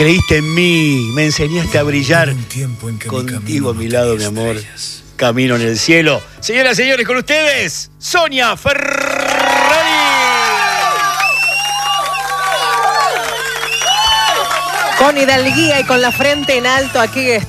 Creíste en mí, me enseñaste a brillar. Un tiempo en que Contigo a mi lado, mi amor. Camino en el cielo. Señoras y señores, con ustedes, Sonia Ferrari. Con hidalguía y con la frente en alto, aquí está.